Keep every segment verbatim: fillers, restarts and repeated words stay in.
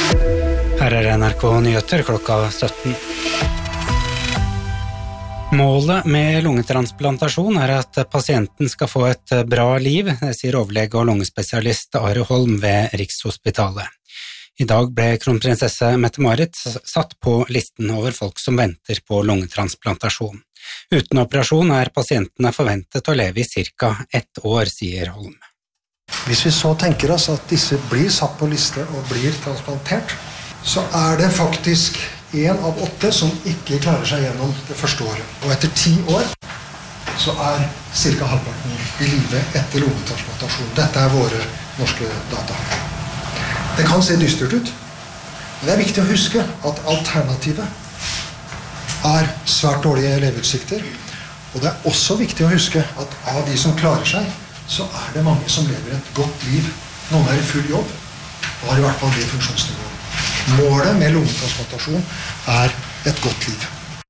Her er N R K Nyheter klokka sytten. Målet med lungetransplantasjon er at pasienten skal få et bra liv, det sier overlege og lungespesialist Are Holm ved Rikshospitalet. I dag ble kronprinsesse Mette-Marit satt på listen over folk som venter på lungetransplantasjon. Uten operasjon er pasientene forventet å leve i cirka ett år, sier Holm. Hvis vi så tenker oss at disse blir satt på liste og blir transplantert, så er det faktisk en av åtte som ikke klarer seg gjennom det første året. Og etter ti år så er cirka halvparten i live etter lungetransplantasjon. Dette er våre norske data. Det kan se dystert ut, men det er viktig å huske at alternativet er svært dårlige leveutsikter. Og det er også viktig å huske at av de som klarer seg, så er det mange som lever et godt liv. Noen er i full jobb, og har i hvert fall det funksjonsnivået. Målet med lungetransplantasjon er et godt liv.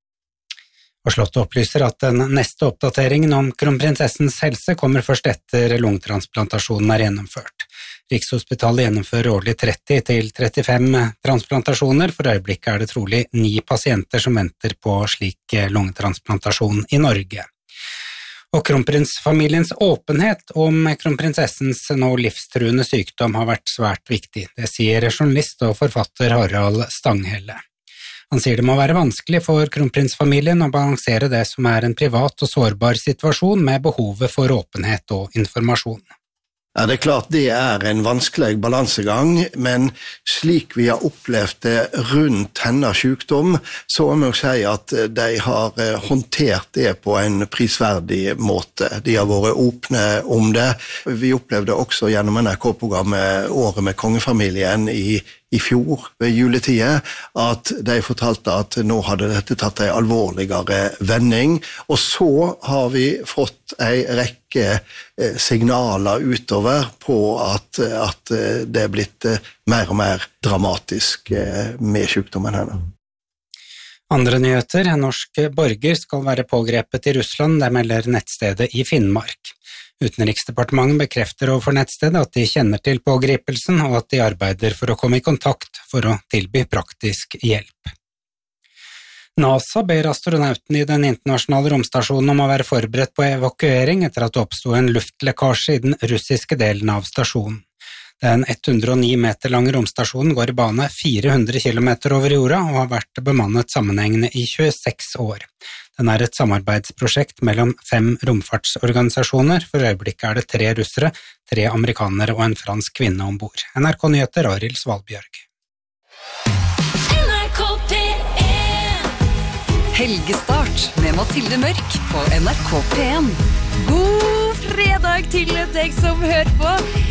Og Slottet opplyser at den neste oppdateringen om kronprinsessens helse kommer først etter lungetransplantasjonen er gjennomført. Rikshospitalet gjennomfører årlig tretti til trettifem transplantasjoner. For øyeblikket er det trolig ni pasienter som venter på slik lungetransplantasjon i Norge. Og kronprinsfamiliens åpenhet om kronprinsessens nå livstruende sykdom har vært svært viktig. Det sier journalist og forfatter Harald Stanghelle. Han sier det må være vanskelig for kronprinsfamilien å balansere det som er en privat og sårbar situasjon med behovet for åpenhet og informasjon. Ja, det er klart det er en vanskelig balansegang, men slik vi har opplevd det rundt hennes sykdom, så må jeg si at de har håndtert det på en prisverdig måte. De har vært åpne om det. Vi opplevde også gjennom N R K-programmet Året med kongefamilien i i fjor ved juletiden, at de fortalte at nå hadde dette tatt en alvorligere vending, og så har vi fått en rekke signaler utover på at, at det er blitt mer og mer dramatisk med sykdommen henne. Andre nyheter, en norsk borger skal være pågrepet i Russland, det melder nettstedet i Finnmark. Utenriksdepartementet bekrefter overfor nettstedet at de kjenner til pågripelsen og at de arbeider for å komme i kontakt for å tilby praktisk hjelp. NASA ber astronauten i den internasjonale romstasjonen om å være forberedt på evakuering etter at det oppstod en luftlekkasje i den russiske delen av stasjonen. Den hundre og ni meter lange romstasjonen går i bane fire hundre kilometer over jorda og har vært bemannet sammenhengende i tjueseks år. Den er et samarbeidsprosjekt mellom fem romfartsorganisasjoner. For øyeblikket er det tre russere, tre amerikanere og en fransk kvinne ombord. N R K Nyheter, Arild Svalbjørg. N R K P en Helgestart med Mathilde Mørk på N R K P en. God fredag til deg som hører på.